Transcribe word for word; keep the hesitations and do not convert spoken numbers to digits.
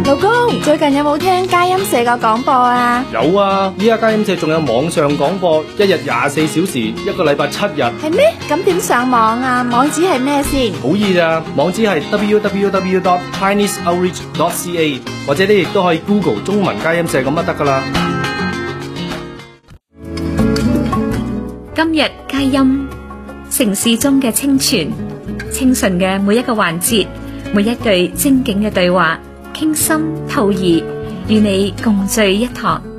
老公，最近有冇聽佳音社個廣播啊？ 有啊，依家佳音社仲有網上廣播，一日廿四小時，一個禮拜七日。 係咩？咁點上網啊？網址係咩先？ 好易咋，網址係 double-u double-u double-u dot chinese outreach dot c a， 或者你亦都可以 Google 中文佳音社咁就得噶啦。 今日佳音，城市中嘅清泉，清純嘅每一個環節，每一句精警嘅對話，傾心吐意，與你共聚一堂。